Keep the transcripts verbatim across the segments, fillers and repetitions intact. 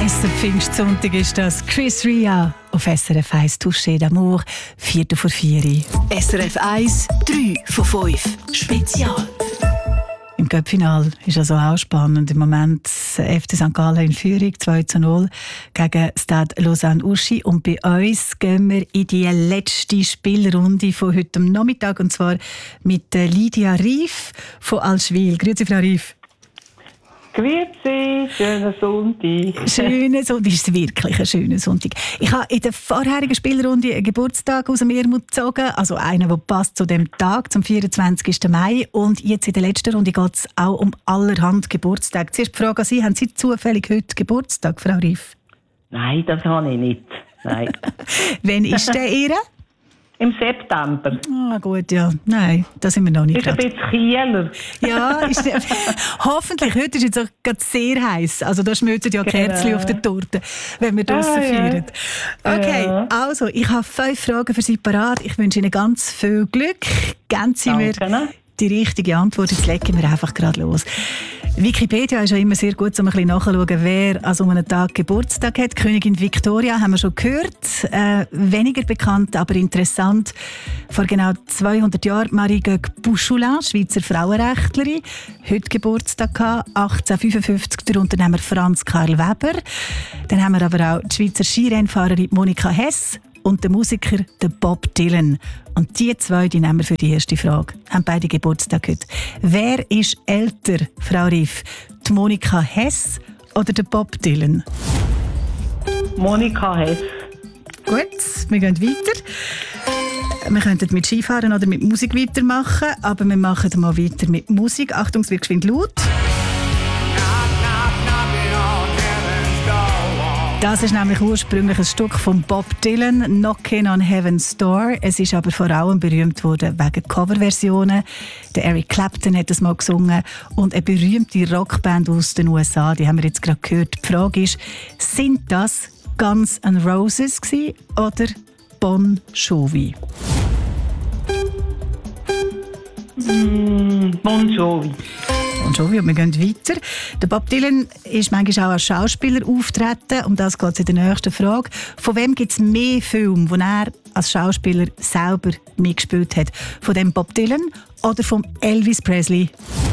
Weißer Pfingstsonntag ist das. Chris Ria auf S R F eins Touché d'Amour, Viertel vor vier. S R F eins, drei von fünf. Spezial. Im Cup-Final ist also auch spannend. Im Moment F C Sankt Gallen in Führung zwei zu null gegen Stade Lausanne-Uschi. Und bei uns gehen wir in die letzte Spielrunde von heute Nachmittag. Und zwar mit Lydia Rief von Allschwil. Grüezi, Frau Rief. Grüezi, schönen Sonntag. Schönen Sonntag, ist wirklich ein schöner Sonntag. Ich habe in der vorherigen Spielrunde einen Geburtstag aus dem Ärmel gezogen, also einen, der passt zu dem Tag, zum vierundzwanzigsten Mai. Und jetzt in der letzten Runde geht es auch um allerhand Geburtstag. Zuerst die Frage an Sie, haben Sie zufällig heute Geburtstag, Frau Rief? Nein, das habe ich nicht. Nein. Wann ist der Ihre? Im September. Ah, gut, ja. Nein, da sind wir noch nicht. Ist ein bisschen Kieler. Ja, ist, hoffentlich. Heute ist jetzt auch gerade sehr heiß. Also da schmelzen ja Genau. Kerzen auf der Torte, wenn wir draussen Ah, ja. feiern. Okay, Ja. also ich habe fünf Fragen für Sie parat. Ich wünsche Ihnen ganz viel Glück. Geben Sie mir Danke. die richtige Antwort. Jetzt legen wir einfach gerade los. Wikipedia ist ja immer sehr gut, um ein bisschen nachzuschauen, wer an so einem Tag Geburtstag hat. Königin Victoria haben wir schon gehört. Äh, weniger bekannt, aber interessant. Vor genau zweihundert Jahren Marie Bouchoulin, Schweizer Frauenrechtlerin. Heute Geburtstag gehabt, achtzehnhundertfünfundfünfzig der Unternehmer Franz Karl Weber. Dann haben wir aber auch die Schweizer Skirennfahrerin Monika Hess und der Musiker der Bob Dylan. Und die zwei, die nehmen wir für die erste Frage. Haben beide Geburtstag heute. Wer ist älter, Frau Rief? Die Monika Hess oder der Bob Dylan? Monika Hess. Gut, wir gehen weiter. Wir könnten mit Skifahren oder mit Musik weitermachen, aber wir machen mal weiter mit Musik. Achtung, es wird geschwind laut. Das ist nämlich ursprünglich ein Stück von Bob Dylan, «Knockin' on Heaven's Door». Es ist aber vor allem berühmt worden wegen Coverversionen. Der Eric Clapton hat es mal gesungen und eine berühmte Rockband aus den U S A, die haben wir jetzt gerade gehört. Die Frage ist, sind das Guns N' Roses gewesen oder Bon Jovi? Mm, Bon Jovi. Bon Jovi, und wir gehen weiter. Der Bob Dylan ist manchmal auch als Schauspieler auftreten. Um das geht es in der nächsten Frage. Von wem gibt es mehr Filme, wo er als Schauspieler selber mitgespielt hat? Von dem Bob Dylan oder von Elvis Presley?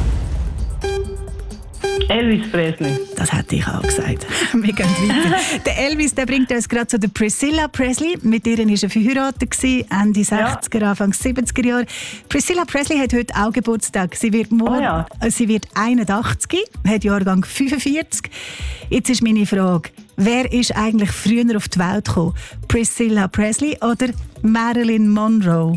Elvis Presley. Das hätte ich auch gesagt. Wir gehen weiter. Der Elvis, der bringt uns gerade zu der Priscilla Presley. Mit ihr war er verheiratet, Ende sechziger, Anfang siebziger Jahre. Priscilla Presley hat heute auch Geburtstag. Sie wird, morgen, Oh ja. sie wird einundachtzig, hat Jahrgang fünfundvierzig. Jetzt ist meine Frage, wer ist eigentlich früher auf die Welt gekommen? Priscilla Presley oder Marilyn Monroe?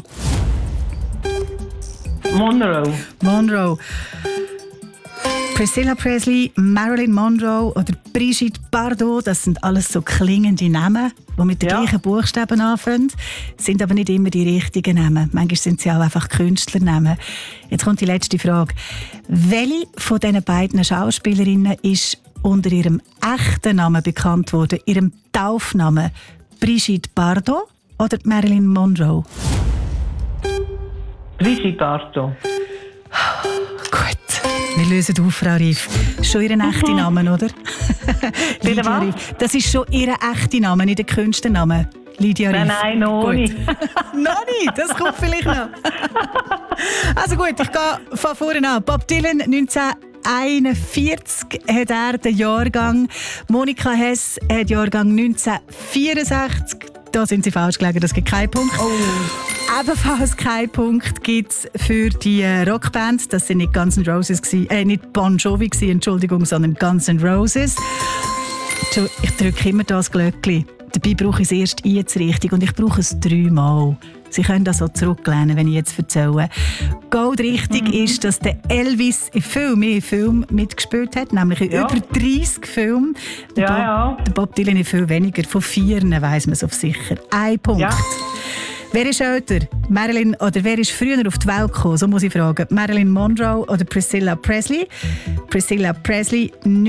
Monroe. Monroe. Priscilla Presley, Marilyn Monroe oder Brigitte Bardot, das sind alles so klingende Namen, die mit den Ja. gleichen Buchstaben anfangen, sind aber nicht immer die richtigen Namen. Manchmal sind sie auch einfach Künstlernamen. Jetzt kommt die letzte Frage. Welche von diesen beiden Schauspielerinnen ist unter ihrem echten Namen bekannt worden, ihrem Taufnamen? Brigitte Bardot oder Marilyn Monroe? Brigitte Bardot. Gut. Wir lösen auf, Frau Rief. Schon Ihr echter Name, oder? Bitte was? Rief. Das ist schon Ihr echter Name, nicht der Künstlername. Lydia Rief. Nein, nein, noch Gut. nicht. Noch nicht, das kommt vielleicht noch. Also gut, ich gehe von vorne an. Bob Dylan, neunzehnhunderteinundvierzig hat er den Jahrgang. Monika Hess hat Jahrgang neunzehnhundertvierundsechzig. Da sind Sie falsch gelegen, das gibt keinen Punkt. Oh. Ebenfalls keinen Punkt gibt es für die äh, Rockband. Das sind nicht Guns N' Roses, gewesen, äh, nicht Bon Jovi, gewesen, Entschuldigung, sondern Guns N' Roses. Ich drücke immer das Glöckchen. Dabei brauche ich es erst jetzt richtig und ich brauche es dreimal. Sie können das so zurücklehnen, wenn ich jetzt erzähle. Gold richtig mhm. ist, dass der Elvis in viel mehr Filmen mitgespielt hat, nämlich in Ja. über dreissig Filmen. Der, Ja, Bob, ja. der Bob Dylan in viel weniger, von vier weiss man es auf sicher. Ein Punkt. Ja. Wer ist älter? Marilyn oder wer ist früher auf die Welt gekommen? So muss ich fragen. Marilyn Monroe oder Priscilla Presley? Priscilla Presley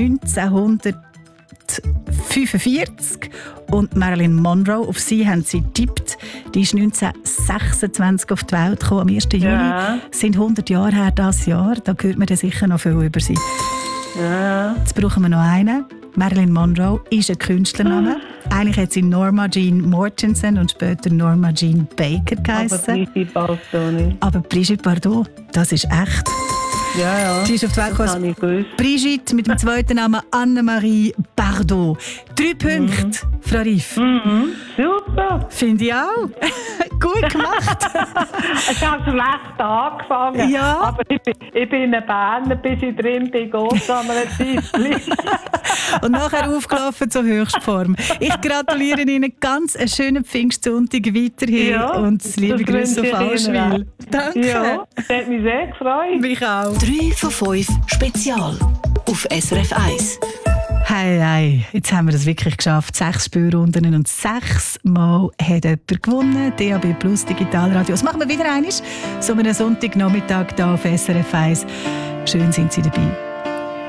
neunzehnhundertfünfundvierzig und Marilyn Monroe, auf sie haben sie getippt. Die ist neunzehnhundertsechsundzwanzig auf die Welt gekommen. Am ersten Juli Ja. sind hundert Jahre her, das Jahr. Da hört man dann sicher noch viel über sie. Ja. Jetzt brauchen wir noch einen. Marilyn Monroe ist ein Künstlername. Eigentlich hat sie Norma Jean Mortensen und später Norma Jean Baker geheißen. Aber Brigitte Bardot nicht. Aber Brigitte Bardot, das ist echt. Ja, ja. Sie ist auf die Welt das gekommen. habe ich gewusst. Brigitte mit dem zweiten Namen Annemarie Bardot. Drei Punkte, mhm. Frau Riff. Mhm. Super. Finde ich auch. Gut gemacht. Es hat schlecht angefangen. Ja. Aber ich bin, ich bin ein Berner, bis ich drin bin, geht an einem Zeitchen. Und nachher aufgelaufen zur Höchstform. Ich gratuliere Ihnen ganz einen schönen Pfingstsonntag weiterhin Ja, und liebe Grüße auf Allschwil. Danke. Ja, das hat mich sehr gefreut. Mich auch. drei von fünf Spezial auf S R F eins. Hey, hey, jetzt haben wir es wirklich geschafft. Sechs Spielrunden und sechs Mal hat jemand gewonnen. D A B Plus Digitalradio. Das machen wir wieder einmal. So einen Sonntagnachmittag hier auf S R F eins. Schön sind Sie dabei.